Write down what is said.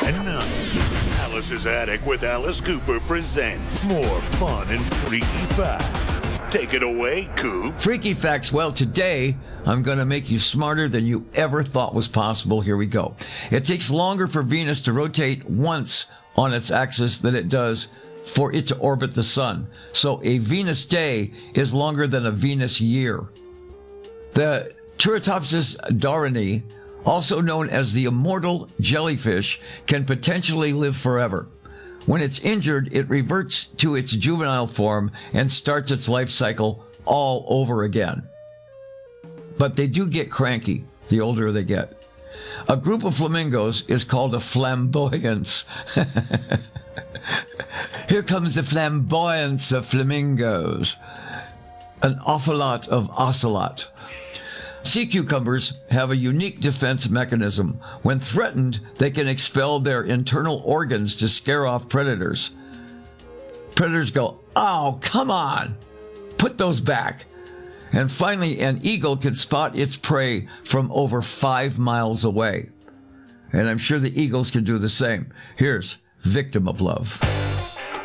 And now, Alice's Attic with Alice Cooper presents more fun and freaky facts. Take it away, Coop. Freaky facts. Well, today I'm going to make you smarter than you ever thought was possible. Here we go. It takes longer for Venus to rotate once on its axis than it does for it to orbit the sun. So a Venus day is longer than a Venus year. The Turritopsis dohrnii, also known as the immortal jellyfish, can potentially live forever. When it's injured, it reverts to its juvenile form and starts its life cycle all over again. But they do get cranky the older they get. A group of flamingos is called a flamboyance. Here comes the flamboyance of flamingos. An awful lot of ocelot. Sea cucumbers have a unique defense mechanism. When threatened, they can expel their internal organs to scare off predators. Predators go, "Oh, come on! Put those back!" And finally, an eagle can spot its prey from over 5 miles away. And I'm sure the eagles can do the same. Here's Victim of Love.